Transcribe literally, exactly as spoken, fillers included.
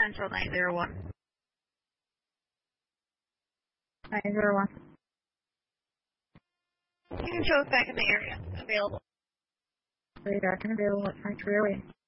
Central nine zero one. nine zero one. You can show us back in the area. Available. Radar can available at Sanctuary.